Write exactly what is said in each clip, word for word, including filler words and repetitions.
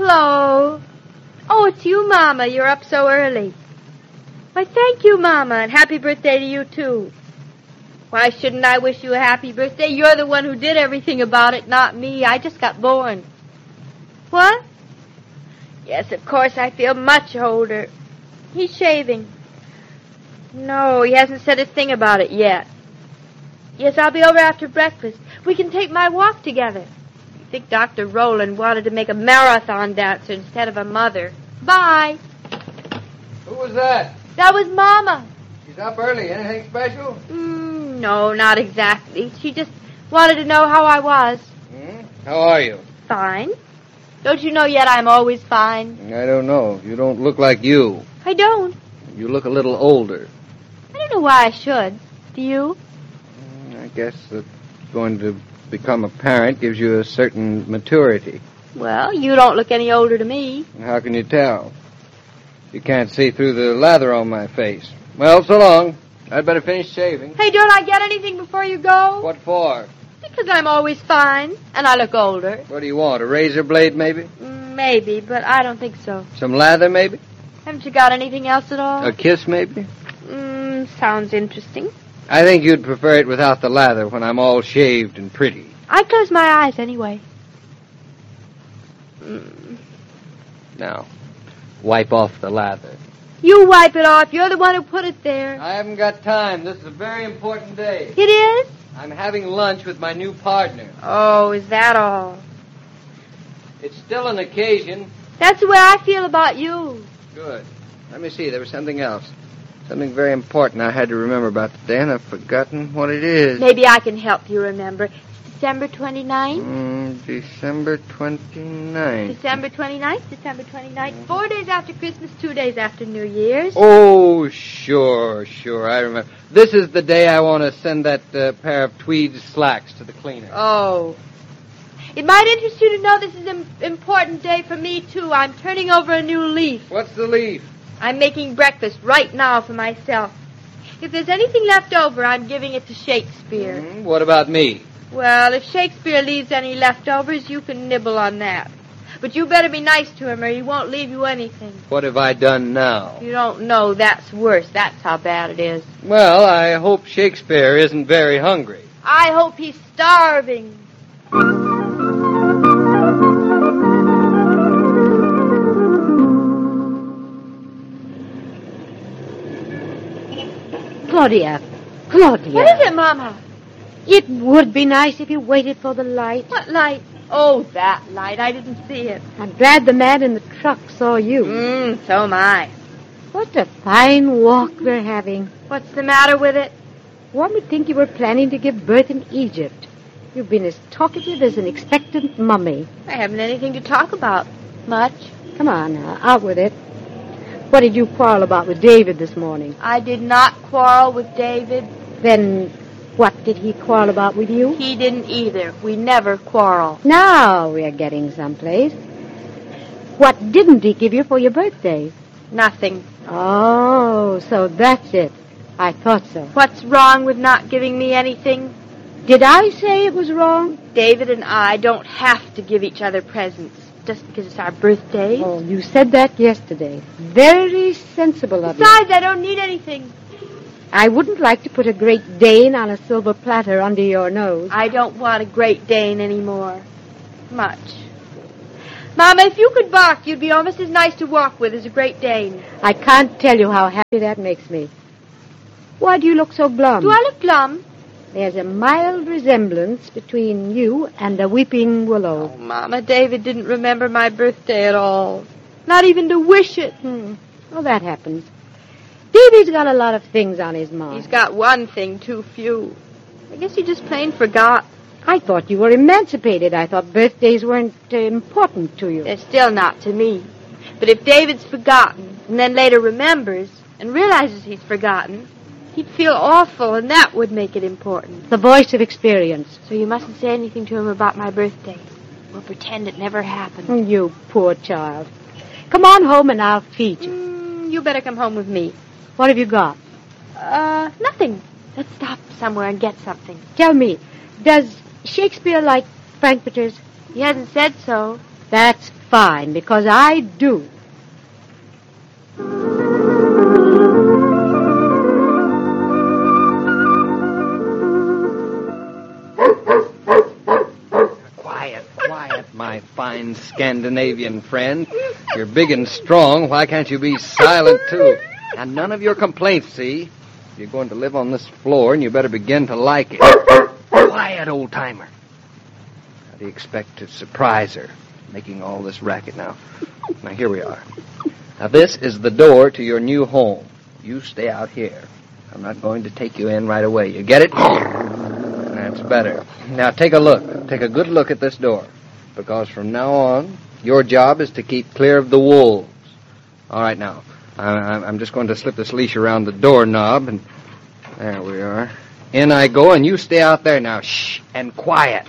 Hello. Oh, it's you, Mama. You're up so early. Why, thank you, Mama, and happy birthday to you, too. Why shouldn't I wish you a happy birthday? You're the one who did everything about it, not me. I just got born. What? Yes, of course, I feel much older. He's shaving. No, he hasn't said a thing about it yet. Yes, I'll be over after breakfast. We can take my walk together. I think Doctor Rowland wanted to make a marathon dancer instead of a mother. Bye. Who was that? That was Mama. She's up early. Anything special? Mm, no, not exactly. She just wanted to know how I was. Hmm? How are you? Fine. Don't you know yet I'm always fine? I don't know. You don't look like you. I don't. You look a little older. I don't know why I should. Do you? I guess that going to become a parent gives you a certain maturity. Well, you don't look any older to me. How can you tell? You can't see through the lather on my face. Well, so long. I'd better finish shaving. Hey, don't I get anything before you go? What for? Because I'm always fine, and I look older. What do you want, a razor blade, maybe? Maybe, but I don't think so. Some lather, maybe? Haven't you got anything else at all? A kiss, maybe? Mm, sounds interesting. I think you'd prefer it without the lather when I'm all shaved and pretty. I close my eyes anyway. Mm. Now, wipe off the lather. You wipe it off. You're the one who put it there. I haven't got time. This is a very important day. It is? I'm having lunch with my new partner. Oh, is that all? It's still an occasion. That's the way I feel about you. Good. Let me see. There was something else. Something very important I had to remember about today, and I've forgotten what it is. Maybe I can help you remember. It's December twenty-ninth? Mm, December twenty-ninth. December twenty-ninth, December twenty-ninth. Four days after Christmas, two days after New Year's. Oh, sure, sure. I remember. This is the day I want to send that uh, pair of tweed slacks to the cleaner. Oh. It might interest you to know this is an important day for me, too. I'm turning over a new leaf. What's the leaf? I'm making breakfast right now for myself. If there's anything left over, I'm giving it to Shakespeare. Mm, what about me? Well, if Shakespeare leaves any leftovers, you can nibble on that. But you better be nice to him or he won't leave you anything. What have I done now? You don't know, that's worse. That's how bad it is. Well, I hope Shakespeare isn't very hungry. I hope he's starving. Claudia, Claudia. What is it, Mama? It would be nice if you waited for the light. What light? Oh, that light. I didn't see it. I'm glad the man in the truck saw you. Mmm, so am I. What a fine walk we're having. What's the matter with it? One would think you were planning to give birth in Egypt. You've been as talkative as an expectant mummy. I haven't anything to talk about. Much. Come on now, out with it. What did you quarrel about with David this morning? I did not quarrel with David. Then what did he quarrel about with you? He didn't either. We never quarrel. Now we're getting someplace. What didn't he give you for your birthday? Nothing. Oh, so that's it. I thought so. What's wrong with not giving me anything? Did I say it was wrong? David and I don't have to give each other presents just because it's our birthday. Oh, you said that yesterday. Very sensible of you. Besides, I don't need anything. I wouldn't like to put a Great Dane on a silver platter under your nose. I don't want a Great Dane anymore. Much. Mama, if you could bark, you'd be almost as nice to walk with as a Great Dane. I can't tell you how happy that makes me. Why do you look so glum? Do I look glum? There's a mild resemblance between you and a weeping willow. Oh, Mama, David didn't remember my birthday at all. Not even to wish it. Hmm. Well, that happens. David's got a lot of things on his mind. He's got one thing too few. I guess he just plain forgot. I thought you were emancipated. I thought birthdays weren't uh, important to you. They're still not to me. But if David's forgotten and then later remembers and realizes he's forgotten, he'd feel awful, and that would make it important. The voice of experience. So you mustn't say anything to him about my birthday. We'll pretend it never happened. You poor child. Come on home and I'll feed you. Mm, you better come home with me. What have you got? Uh, nothing. Let's stop somewhere and get something. Tell me, does Shakespeare like frankfurters? He hasn't said so. That's fine, because I do. Quiet, quiet, my fine Scandinavian friend. You're big and strong. Why can't you be silent, too? And none of your complaints, see? You're going to live on this floor, and you better begin to like it. Quiet, old-timer. How do you expect to surprise her, making all this racket now? Now, here we are. Now, this is the door to your new home. You stay out here. I'm not going to take you in right away. You get it? That's better. Now, take a look. Take a good look at this door. Because from now on, your job is to keep clear of the wolves. All right, now. I'm just going to slip this leash around the doorknob, and there we are. In I go, and you stay out there now. Shh, and quiet.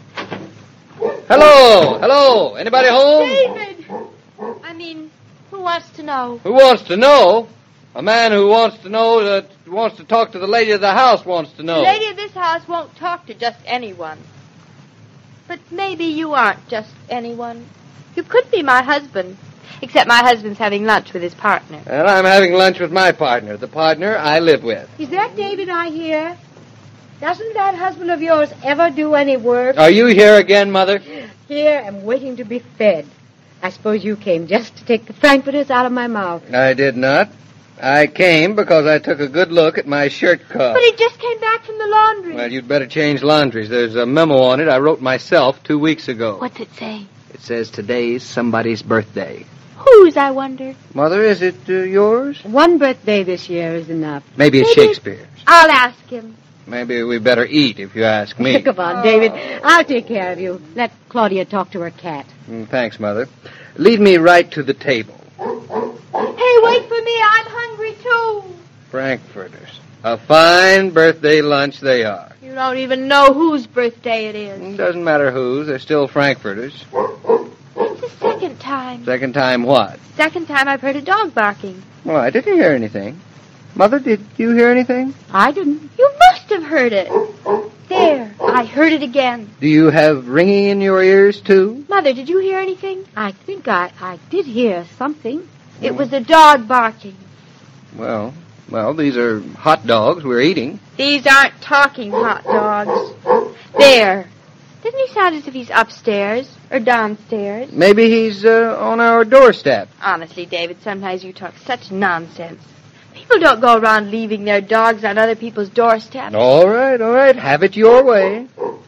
Hello, hello. Anybody home? David! I mean, who wants to know? Who wants to know? A man who wants to know, that wants to talk to the lady of the house wants to know. The lady of this house won't talk to just anyone. But maybe you aren't just anyone. You could be my husband. Except my husband's having lunch with his partner. And I'm having lunch with my partner, the partner I live with. Is that David I hear? Doesn't that husband of yours ever do any work? Are you here again, Mother? Here, I'm waiting to be fed. I suppose you came just to take the frankfurters out of my mouth. I did not. I came because I took a good look at my shirt cuff. But he just came back from the laundry. Well, you'd better change laundries. There's a memo on it I wrote myself two weeks ago. What's it say? It says today's somebody's birthday. Whose, I wonder? Mother, is it uh, yours? One birthday this year is enough. Maybe it's Maybe- Shakespeare's. I'll ask him. Maybe we better eat, if you ask me. Come on, David. I'll take care of you. Let Claudia talk to her cat. Mm, thanks, Mother. Lead me right to the table. Hey, wait for me. I'm hungry, too. Frankfurters. A fine birthday lunch they are. You don't even know whose birthday it is. It doesn't matter whose. They're still Frankfurters. It's the second time. Second time what? Second time I've heard a dog barking. Well, I didn't hear anything. Mother, did you hear anything? I didn't. You must have heard it. There, I heard it again. Do you have ringing in your ears, too? Mother, did you hear anything? I think I, I did hear something. It was a dog barking. Well, well, these are hot dogs we're eating. These aren't talking hot dogs. There. Doesn't he sound as if he's upstairs or downstairs? Maybe he's uh, on our doorstep. Honestly, David, sometimes you talk such nonsense. People don't go around leaving their dogs on other people's doorsteps. All right, all right. Have it your way.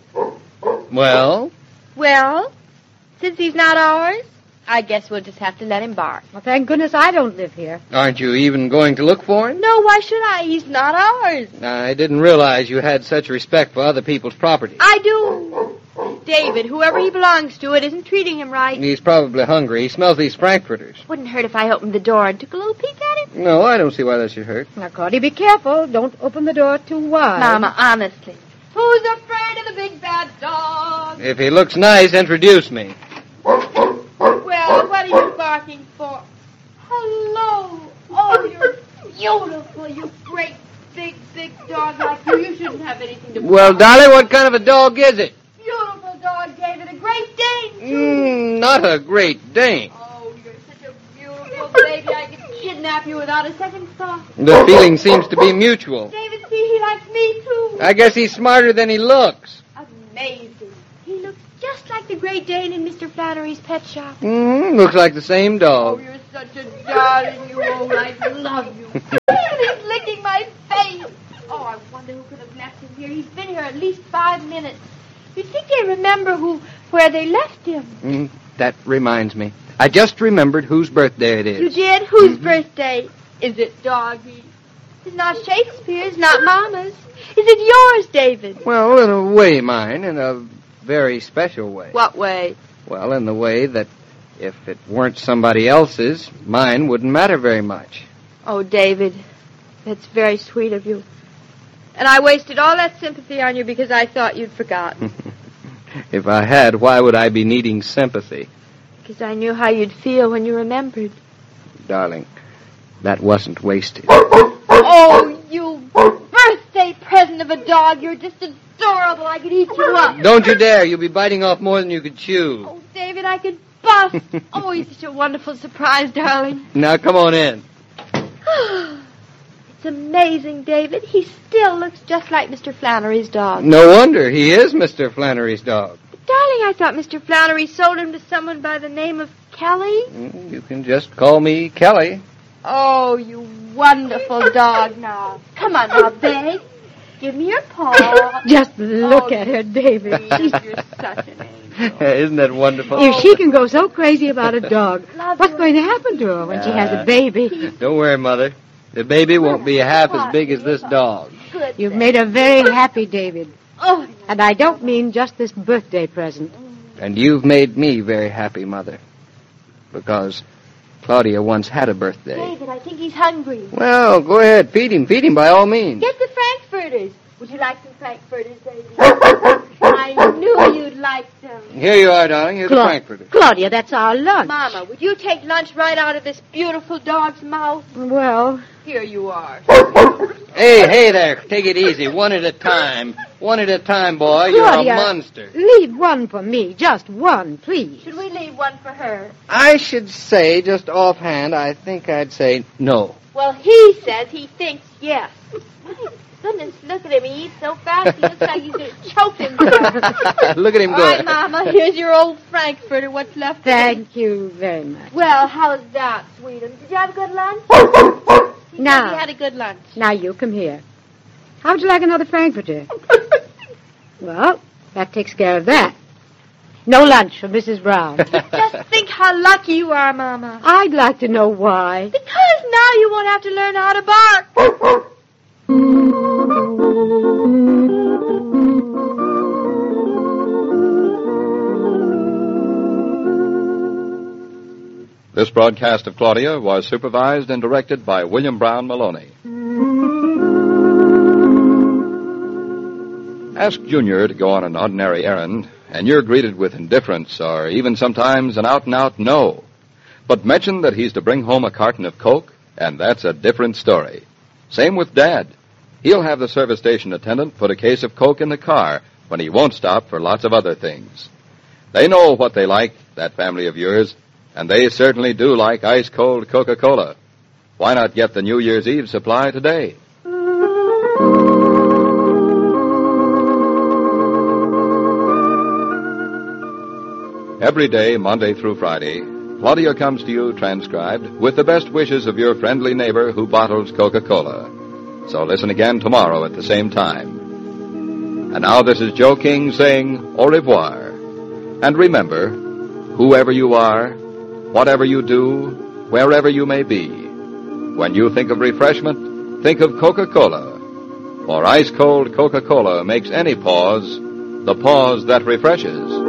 Well? Well, since he's not ours, I guess we'll just have to let him bark. Well, thank goodness I don't live here. Aren't you even going to look for him? No, why should I? He's not ours. I didn't realize you had such respect for other people's property. I do. David, whoever he belongs to, it isn't treating him right. He's probably hungry. He smells these Frankfurters. Wouldn't hurt if I opened the door and took a little peek at him. No, I don't see why that should hurt. Now, Claudia, be careful. Don't open the door too wide. Mama, honestly. Who's afraid of the big bad dog? If he looks nice, introduce me. Well, what are you barking for? Hello. Oh, you're beautiful, you great big, big dog like you. You shouldn't have anything to Well, bark. Dolly, what kind of a dog is it? Beautiful dog, David. A Great Dane, too. Mm, not a Great Dane. Oh, you're such a beautiful baby. I could kidnap you without a second thought. The feeling seems to be mutual. David, see, he likes me, too. I guess he's smarter than he looks. Amazing. He looks just like the Great Dane in Mister Flannery's pet shop. Mm, looks like the same Oh, dog. you're such a darling, you old. I love you. He's licking my face. Oh, I wonder who could have left him here. He's been here at least five minutes. You'd think they remember who, where they left him. Mm, that reminds me. I just remembered whose birthday it You is. did? Whose birthday? Is it Doggy? It's not Shakespeare's, not Mama's. Is it yours, David? Well, in a way, mine, in a very special way. What way? Well, in the way that if it weren't somebody else's, mine wouldn't matter very much. Oh, David, that's very sweet of you. And I wasted all that sympathy on you because I thought you'd forgotten. If I had, why would I be needing sympathy? Because I knew how you'd feel when you remembered. Darling, that wasn't wasted. Oh, you birthday present of a dog. You're just adorable. I could eat you up. Don't you dare. You'll be biting off more than you could chew. Oh, David, I could Buff. Oh, he's such a wonderful surprise, darling. Now, come on in. It's amazing, David. He still looks just like Mister Flannery's dog. No wonder. He is Mister Flannery's dog. But, darling, I thought Mister Flannery sold him to someone by the name of Kelly. You can just call me Kelly. Oh, you wonderful dog now. Come on now, babe. Give me your paw. Just look Oh, at her, David. Please, you're such an angel. Isn't that wonderful? If she can go so crazy about a dog, Love what's you. going to happen to her when she has a baby? Don't worry, Mother. The baby won't be half as big as this dog. Good. You've made her very happy, David. Oh, And I don't mean just this birthday present. And you've made me very happy, Mother. Because Claudia once had a birthday. David, I think he's hungry. Well, go ahead. Feed him. Feed him by all means. Get the Frankfurters. Would you like some Frankfurters, baby? I knew you'd like them. Here you are, darling. Here's Cla- a Frankfurter. Claudia, that's our lunch. Mama, would you take lunch right out of this beautiful dog's mouth? Well, Here you are. Hey, hey there. Take it easy. One at a time. One at a time, boy. You're Claudia. a monster. leave one for me. Just one, please. Should we leave one for her? I should say, just offhand, I think I'd say no. Well, he says he thinks yes. My goodness, look at him. He eats so fast, he looks like he's going to choke himself. Look at him All go. right, Mama, here's your old Frankfurter. What's left of it? Thank you very much. Well, how's that, sweetum? Did you have a good lunch? He said Now. he had a good lunch. Now you come here. How would you like another Frankfurter? Well, that takes care of that. No lunch for Missus Brown. Just think how lucky you are, Mama. I'd like to know why. Because now you won't have to learn how to bark. This broadcast of Claudia was supervised and directed by William Brown Maloney. Ask Junior to go on an ordinary errand, and you're greeted with indifference or even sometimes an out-and-out no. But mention that he's to bring home a carton of Coke, and that's a different story. Same with Dad. He'll have the service station attendant put a case of Coke in the car when he won't stop for lots of other things. They know what they like, that family of yours, and they certainly do like ice-cold Coca-Cola. Why not get the New Year's Eve supply today? Every day, Monday through Friday, Claudia comes to you transcribed with the best wishes of your friendly neighbor who bottles Coca-Cola. So listen again tomorrow at the same time. And now this is Joe King saying au revoir. And remember, whoever you are, whatever you do, wherever you may be, when you think of refreshment, think of Coca-Cola. For ice-cold Coca-Cola makes any pause the pause that refreshes.